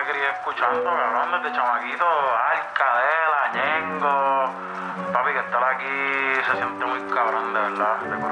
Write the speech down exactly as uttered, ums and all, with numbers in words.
me crié escuchando, cabrón, desde chamaquito, Alcadela, Ñengo. Papi, que estar aquí se siente muy cabrón, de verdad. De